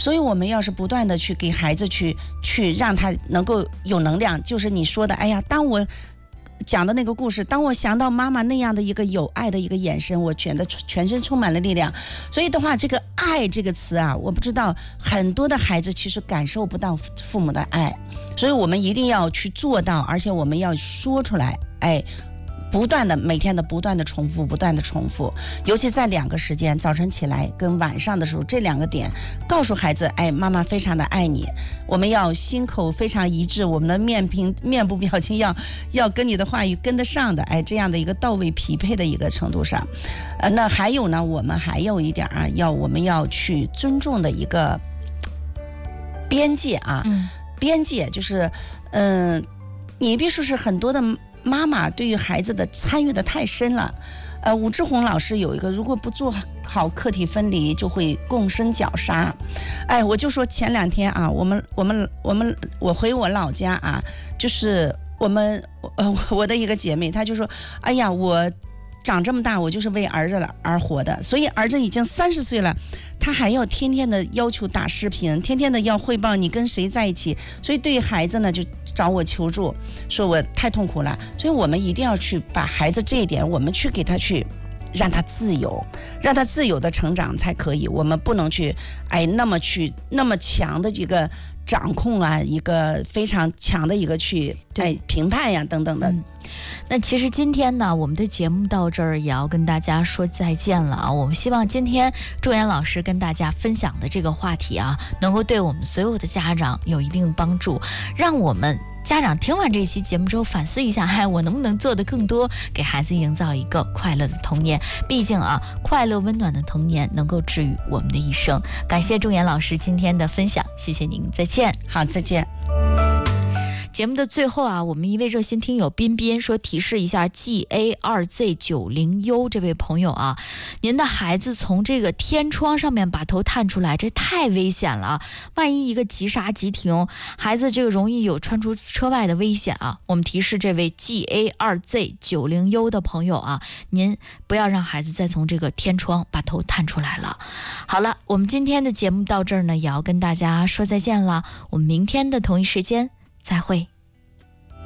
所以我们要是不断的去给孩子去让他能够有能量，就是你说的，哎呀，当我讲的那个故事，当我想到妈妈那样的一个有爱的一个眼神，我觉得全身充满了力量。所以的话，这个爱这个词啊，我不知道很多的孩子其实感受不到父母的爱，所以我们一定要去做到，而且我们要说出来，哎，不断的每天的不断的重复，不断的重复，尤其在2个时间，早晨起来跟晚上的时候，这2个点告诉孩子，哎，妈妈非常的爱你，我们要心口非常一致，我们的面部表情要跟你的话语跟得上的，哎，这样的一个到位匹配的一个程度上。那还有呢，我们还有一点啊，我们要去尊重的一个边界啊，边界就是，你别说是很多的妈妈对于孩子的参与的太深了。武志红老师有一个，如果不做好客体分离，就会共生绞杀。哎，我就说前2天啊，我回我老家啊，就是我的一个姐妹，她就说，哎呀，我长这么大，我就是为儿子而活的，所以儿子已经30岁了，他还要天天的要求打视频，天天的要汇报你跟谁在一起，所以对于孩子呢，就找我求助，说我太痛苦了。所以我们一定要去把孩子这一点，我们去给他去让他自由，让他自由的成长才可以。我们不能去那么强的一个掌控啊，一个非常强的一个去评判呀等等的。 那其实今天呢，我们的节目到这儿也要跟大家说再见了啊！我们希望今天仲岩老师跟大家分享的这个话题啊，能够对我们所有的家长有一定帮助，让我们家长听完这期节目之后反思一下，我能不能做得更多，给孩子营造一个快乐的童年。毕竟啊，快乐温暖的童年能够治愈我们的一生。感谢仲岩老师今天的分享，谢谢您，再见。 好，再见。 节目的最后啊，我们一位热心听友彬彬说，提示一下 GA2Z90U 这位朋友啊，您的孩子从这个天窗上面把头探出来，这太危险了，万一一个急刹急停，孩子这个容易有窜出车外的危险啊。我们提示这位 GA2Z90U 的朋友啊，您不要让孩子再从这个天窗把头探出来了。好了，我们今天的节目到这儿呢，也要跟大家说再见了，我们明天的同一时间再会。